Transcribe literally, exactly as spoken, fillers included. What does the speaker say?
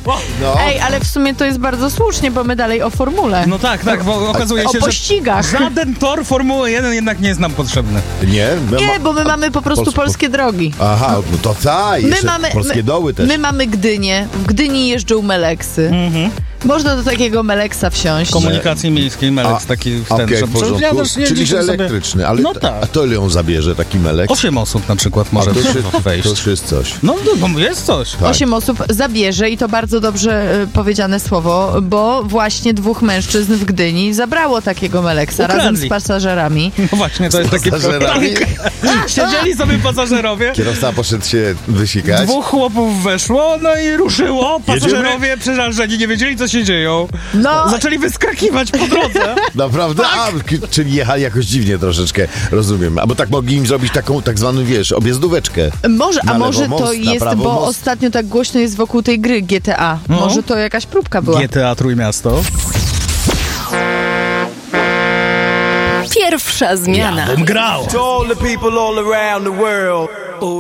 No. Ej, ale w sumie to jest bardzo słusznie, bo my dalej o formule. No tak, tak, bo okazuje O się, pościgach. że żaden tor Formuły jeden jednak nie jest nam potrzebny. Nie? My Nie, ma- bo my mamy po prostu Pols- polskie drogi. Aha, no to tak, My jeszcze mamy, polskie my, doły też. my mamy Gdynię. W Gdyni jeżdżą Meleksy. Mhm. Można do takiego Meleksa wsiąść. Komunikacji miejskiej, Meleks A, taki w Okej, ten, w że porządku. przejadasz, jedziesz Czyli, że sobie- elektryczny, ale No to, tak. a to ile on zabierze, taki melek? Osiem osób na przykład może A to, już, to wejść. już jest coś. No, no, bo jest coś. Tak. Osiem osób zabierze i to bardzo dobrze y, powiedziane słowo, bo właśnie dwóch mężczyzn w Gdyni zabrało takiego Meleksa Ukradli. razem z pasażerami. No właśnie, to jest takie... pasażerami? Tak. Siedzieli sobie pasażerowie. Kierowca poszedł się wysikać. Dwóch chłopów weszło, no i ruszyło. Pasażerowie przerażeni, nie wiedzieli, co się dzieją. No, Zaczęli wyskakiwać po drodze. Naprawdę? A, k- czyli jechali jakoś dziwnie troszeczkę, rozumiem. Albo tak mogli im zrobić taką tak zwaną, wiesz, objazdóweczkę. może, a Na lewo może most, to na jest, prawo bo most. ostatnio tak głośno jest wokół tej gry G T A. No. Może to jakaś próbka była. G T A Trójmiasto. Pierwsza zmiana. Grał. To all the people all around the world.